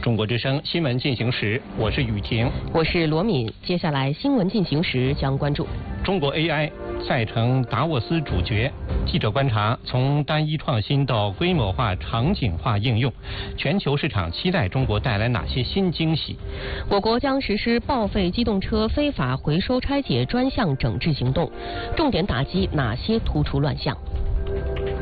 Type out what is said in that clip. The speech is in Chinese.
中国之声新闻进行时，我是雨婷， 我是罗敏。接下来新闻进行时将关注中国 AI 再成达沃斯主角。记者观察，从单一创新到规模化、场景化应用，全球市场期待中国带来哪些新惊喜？ 我国将实施报废机动车非法回收拆解专项整治行动，重点打击哪些突出乱象？